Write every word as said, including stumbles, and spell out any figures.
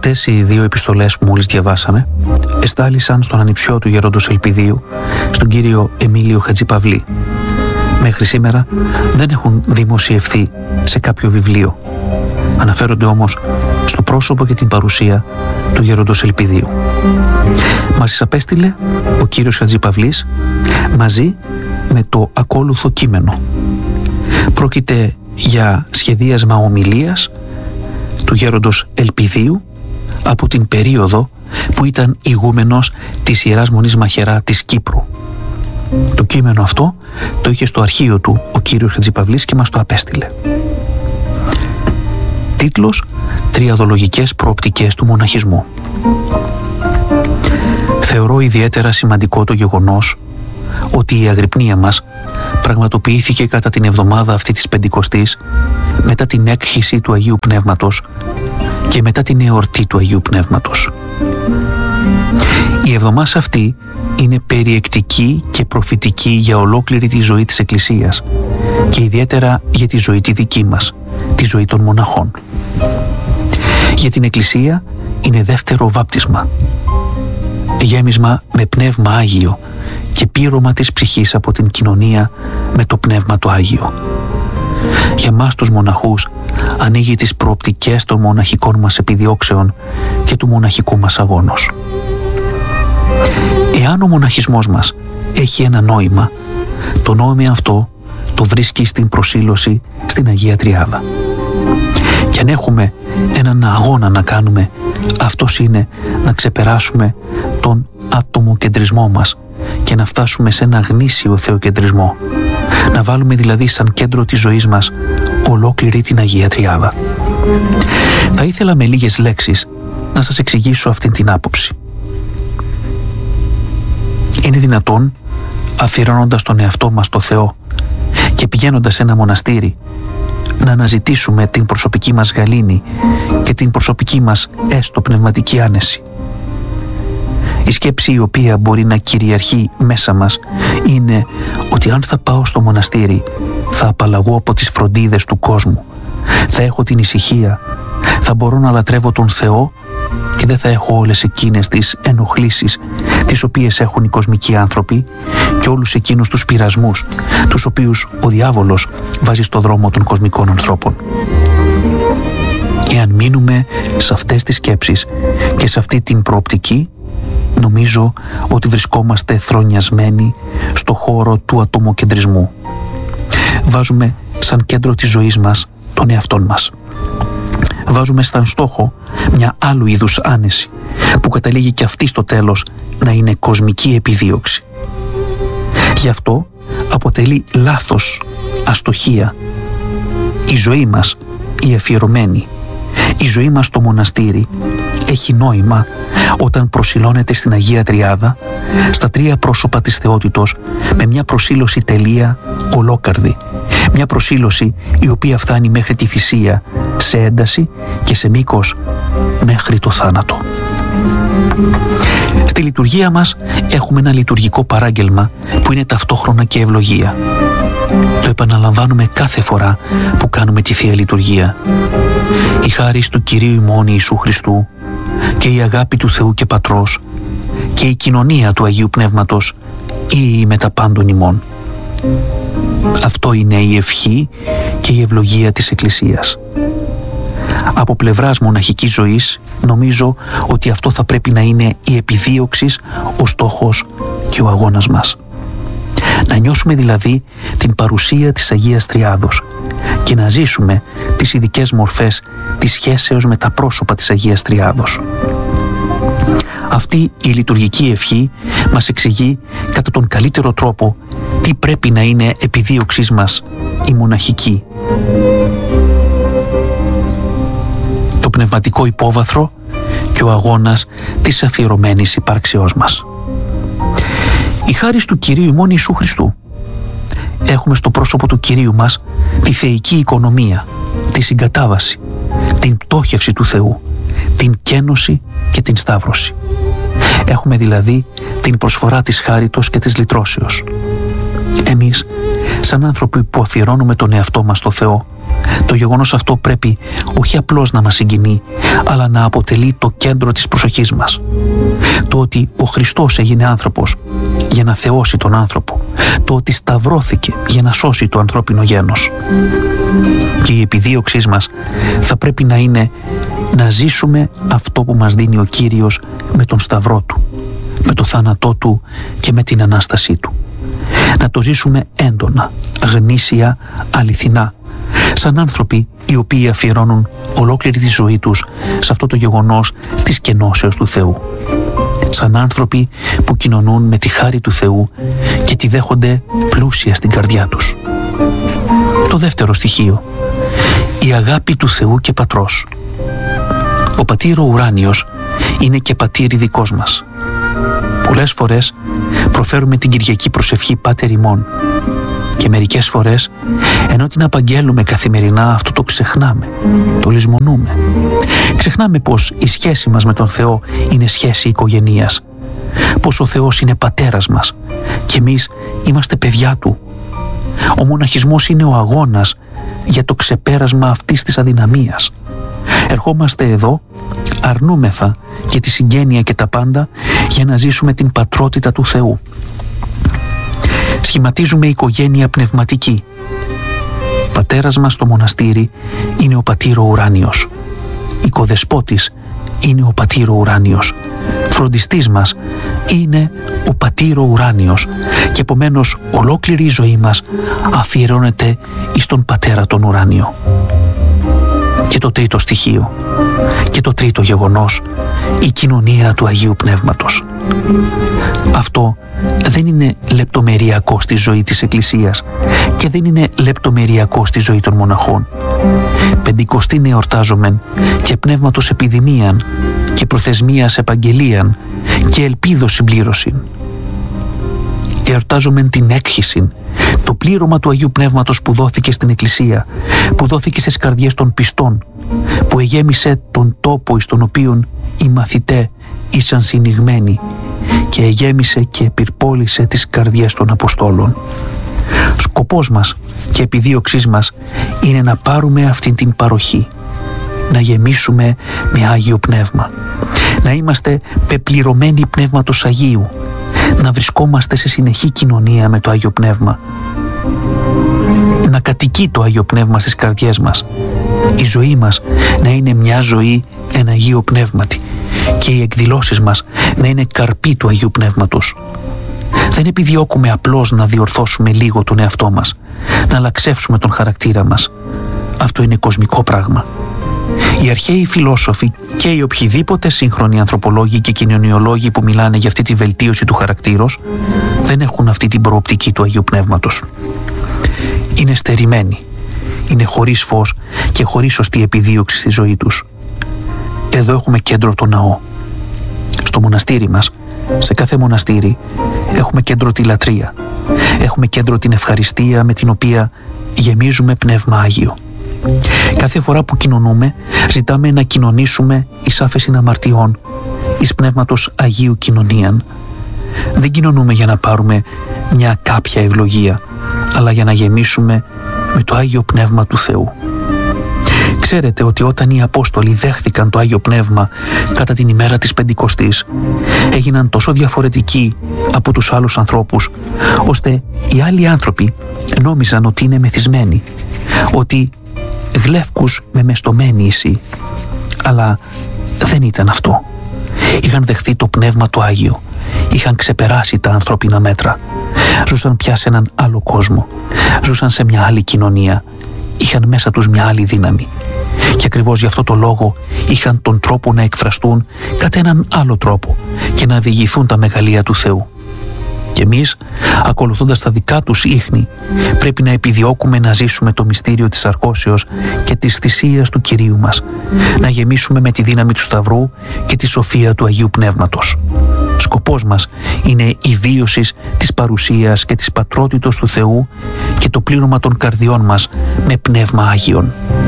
Αυτές οι δύο επιστολές που μόλις διαβάσαμε εστάλησαν στον ανιψιό του γέροντος Ελπιδίου, στον κύριο Εμίλιο Χατζηπαυλή. Μέχρι σήμερα δεν έχουν δημοσιευθεί σε κάποιο βιβλίο. Αναφέρονται όμως στο πρόσωπο και την παρουσία του γέροντος Ελπιδίου. Μας τις απέστειλε ο κύριος Χατζηπαυλής μαζί με το ακόλουθο κείμενο. Πρόκειται για σχεδίασμα ομιλίας του γέροντος Ελπιδίου από την περίοδο που ήταν ηγούμενος της Ιεράς Μονής Μαχαιρά της Κύπρου. Το κείμενο αυτό το είχε στο αρχείο του ο κύριος Χατζηπαυλής και μας το απέστειλε. Τίτλος: Τριαδολογικές προοπτικές του μοναχισμού. Θεωρώ ιδιαίτερα σημαντικό το γεγονός ότι η αγρυπνία μας πραγματοποιήθηκε κατά την εβδομάδα αυτή της Πεντηκοστής, μετά την έκχυση του Αγίου Πνεύματος και μετά την εορτή του Αγίου Πνεύματος. Η εβδομάδα αυτή είναι περιεκτική και προφητική για ολόκληρη τη ζωή της Εκκλησίας και ιδιαίτερα για τη ζωή τη δική μας, τη ζωή των μοναχών. Για την Εκκλησία είναι δεύτερο βάπτισμα, γέμισμα με Πνεύμα Άγιο και πείρωμα της ψυχής από την κοινωνία με το Πνεύμα το Άγιο. Για μας τους μοναχούς ανοίγει τις προοπτικές των μοναχικών μας επιδιώξεων και του μοναχικού μας αγώνος. Εάν ο μοναχισμός μας έχει ένα νόημα, το νόημα αυτό το βρίσκει στην προσήλωση στην Αγία Τριάδα. Και αν έχουμε έναν αγώνα να κάνουμε, αυτός είναι να ξεπεράσουμε τον ατομοκεντρισμό μας και να φτάσουμε σε ένα γνήσιο θεοκεντρισμό. Να βάλουμε δηλαδή σαν κέντρο της ζωής μας ολόκληρη την Αγία Τριάδα. Θα ήθελα με λίγες λέξεις να σας εξηγήσω αυτή την άποψη. Είναι δυνατόν, αφιερώνοντας τον εαυτό μας στο Θεό και πηγαίνοντας σε ένα μοναστήρι, να αναζητήσουμε την προσωπική μας γαλήνη και την προσωπική μας έστω πνευματική άνεση? Η σκέψη η οποία μπορεί να κυριαρχεί μέσα μας είναι ότι αν θα πάω στο μοναστήρι θα απαλλαγώ από τις φροντίδες του κόσμου, θα έχω την ησυχία, θα μπορώ να λατρεύω τον Θεό και δεν θα έχω όλες εκείνες τις ενοχλήσεις τις οποίες έχουν οι κοσμικοί άνθρωποι και όλους εκείνους τους πειρασμούς τους οποίους ο διάβολος βάζει στο δρόμο των κοσμικών ανθρώπων. Εάν μείνουμε σε αυτές τις σκέψεις και σε αυτή την προοπτική, νομίζω ότι βρισκόμαστε θρονιασμένοι στο χώρο του ατομοκεντρισμού. Βάζουμε σαν κέντρο της ζωής μας τον εαυτόν μας. Βάζουμε σαν στόχο μια άλλου είδους άνεση που καταλήγει και αυτή στο τέλος να είναι κοσμική επιδίωξη. Γι' αυτό αποτελεί λάθος, αστοχία η ζωή μας, η αφιερωμένη, η ζωή μας στο μοναστήρι έχει νόημα όταν προσιλώνεται στην Αγία Τριάδα, στα τρία πρόσωπα της θεότητος, με μια προσήλωση τελεία, ολόκαρδη, μια προσήλωση η οποία φτάνει μέχρι τη θυσία, σε ένταση και σε μήκος μέχρι το θάνατο. Στη λειτουργία μας έχουμε ένα λειτουργικό παράγγελμα που είναι ταυτόχρονα και ευλογία. Το επαναλαμβάνουμε κάθε φορά που κάνουμε τη Θεία Λειτουργία. Η χάρις του Κυρίου ημών Ιησού Χριστού και η αγάπη του Θεού και Πατρός και η κοινωνία του Αγίου Πνεύματος ή με τα πάντων ημών. Αυτό είναι η ευχή και η ευλογία της Εκκλησίας. Από πλευράς μοναχικής ζωής νομίζω ότι αυτό θα πρέπει να είναι η επιδίωξη, ο στόχος και ο αγώνας μας. Να νιώσουμε δηλαδή την παρουσία της Αγίας Τριάδος και να ζήσουμε τις ειδικές μορφές της σχέσεως με τα πρόσωπα της Αγίας Τριάδος. Αυτή η λειτουργική ευχή μας εξηγεί κατά τον καλύτερο τρόπο τι πρέπει να είναι επιδίωξής μας η μοναχική. Το πνευματικό υπόβαθρο και ο αγώνας της αφιερωμένης υπάρξεώς μας. Η χάρις του Κυρίου ημών Ιησού Χριστού. Έχουμε στο πρόσωπο του Κυρίου μας τη θεϊκή οικονομία, τη συγκατάβαση, την πτώχευση του Θεού, την κένωση και την σταύρωση. Έχουμε δηλαδή την προσφορά της χάριτος και της λυτρώσεως. Εμείς, σαν άνθρωποι που αφιερώνουμε τον εαυτό μας στο Θεό, Το γεγονός αυτό πρέπει όχι απλώς να μας συγκινεί, αλλά να αποτελεί το κέντρο της προσοχής μας. Το ότι ο Χριστός έγινε άνθρωπος για να θεώσει τον άνθρωπο. Το ότι σταυρώθηκε για να σώσει το ανθρώπινο γένος. Και η επιδίωξή μας θα πρέπει να είναι να ζήσουμε αυτό που μας δίνει ο Κύριος με τον σταυρό Του, με το θάνατό Του και με την Ανάστασή Του. Να το ζήσουμε έντονα, γνήσια, αληθινά, σαν άνθρωποι οι οποίοι αφιερώνουν ολόκληρη τη ζωή τους σε αυτό το γεγονός της κενώσεως του Θεού. Σαν άνθρωποι που κοινωνούν με τη χάρη του Θεού και τη δέχονται πλούσια στην καρδιά τους. Το δεύτερο στοιχείο, η αγάπη του Θεού και Πατρός. Ο Πατήρ ο Ουράνιος είναι και Πατήρ δικός μας. Πολλές φορές προφέρουμε την Κυριακή προσευχή Πάτερ ημών και μερικές φορές, ενώ την απαγγέλουμε καθημερινά, αυτό το ξεχνάμε, το λησμονούμε. Ξεχνάμε πως η σχέση μας με τον Θεό είναι σχέση οικογενείας, πως ο Θεός είναι πατέρας μας και εμείς είμαστε παιδιά Του. Ο μοναχισμός είναι ο αγώνας για το ξεπέρασμα αυτής της αδυναμίας. Ερχόμαστε εδώ, αρνούμεθα και τη συγγένεια και τα πάντα για να ζήσουμε την πατρότητα του Θεού. Σχηματίζουμε οικογένεια πνευματική. Πατέρας μας στο μοναστήρι είναι ο Πατήρ ο Ουράνιος. Οικοδεσπότης είναι ο Πατήρ ο Ουράνιος. Φροντιστής μας είναι ο Πατήρ ο Ουράνιος και επομένως ολόκληρη η ζωή μας αφιερώνεται εις τον Πατέρα τον Ουράνιο. Και το τρίτο στοιχείο και το τρίτο γεγονός, η κοινωνία του Αγίου Πνεύματος. Αυτό δεν είναι λεπτομεριακό στη ζωή της Εκκλησίας και δεν είναι λεπτομεριακό στη ζωή των μοναχών. Πεντηκοστήν εορτάζομεν και πνεύματος επιδημίαν και προθεσμίας επαγγελίαν και ελπίδος συμπλήρωσιν. Εορτάζομεν την έκχυσιν, το πλήρωμα του Αγίου Πνεύματος που δόθηκε στην Εκκλησία, που δόθηκε στις καρδιές των πιστών, που εγέμισε τον τόπο εις τον οποίον οι μαθητέ ήσαν συνηγμένοι και εγέμισε και επιρπόλησε τις καρδιές των Αποστόλων. Σκοπός μας και επιδίωξής μας είναι να πάρουμε αυτή την παροχή, να γεμίσουμε με Άγιο Πνεύμα, να είμαστε πεπληρωμένοι Πνεύματος Αγίου, να βρισκόμαστε σε συνεχή κοινωνία με το Άγιο Πνεύμα, να κατοικεί το Άγιο Πνεύμα στις καρδιές μας, η ζωή μας να είναι μια ζωή εν Αγίο Πνεύματι και οι εκδηλώσεις μας να είναι καρποί του Αγίου Πνεύματος. Δεν επιδιώκουμε απλώς να διορθώσουμε λίγο τον εαυτό μας, να αλλαξεύσουμε τον χαρακτήρα μας. Αυτό είναι κοσμικό πράγμα. Οι αρχαίοι φιλόσοφοι και οι οποιοδήποτε σύγχρονοι ανθρωπολόγοι και κοινωνιολόγοι που μιλάνε για αυτή τη βελτίωση του χαρακτήρος δεν έχουν αυτή την προοπτική του Αγίου Πνεύματος. Είναι στερημένοι, είναι χωρίς φως και χωρίς σωστή επιδίωξη στη ζωή τους. Εδώ έχουμε κέντρο το ναό. Στο μοναστήρι μας, σε κάθε μοναστήρι, έχουμε κέντρο τη λατρεία. Έχουμε κέντρο την ευχαριστία με την οποία γεμίζουμε Πνεύμα Άγιο. Κάθε φορά που κοινωνούμε, ζητάμε να κοινωνήσουμε εις άφεσιν αμαρτιών, εις Πνεύματος Αγίου κοινωνίαν. Δεν κοινωνούμε για να πάρουμε μια κάποια ευλογία, αλλά για να γεμίσουμε με το Άγιο Πνεύμα του Θεού. Ξέρετε ότι όταν οι Απόστολοι δέχθηκαν το Άγιο Πνεύμα κατά την ημέρα της Πεντηκοστής, έγιναν τόσο διαφορετικοί από τους άλλους ανθρώπους, ώστε οι άλλοι άνθρωποι νόμιζαν ότι είναι μεθυσμένοι, ότι γλεύκους με μεστομένη ησύ. Αλλά δεν ήταν αυτό. Είχαν δεχθεί το Πνεύμα το Άγιο, είχαν ξεπεράσει τα ανθρώπινα μέτρα, ζούσαν πια σε έναν άλλο κόσμο, ζούσαν σε μια άλλη κοινωνία, είχαν μέσα τους μια άλλη δύναμη. Και ακριβώς γι' αυτό το λόγο είχαν τον τρόπο να εκφραστούν κατά έναν άλλο τρόπο και να διηγηθούν τα μεγαλεία του Θεού. Και εμείς, ακολουθώντας τα δικά τους ίχνη, πρέπει να επιδιώκουμε να ζήσουμε το μυστήριο της σαρκώσεως και της θυσίας του Κυρίου μας, να γεμίσουμε με τη δύναμη του Σταυρού και τη σοφία του Αγίου Πνεύματος. Σκοπός μας είναι η βίωση της παρουσίας και της πατρότητος του Θεού και το πλήρωμα των καρδιών μας με Πνεύμα Άγιον.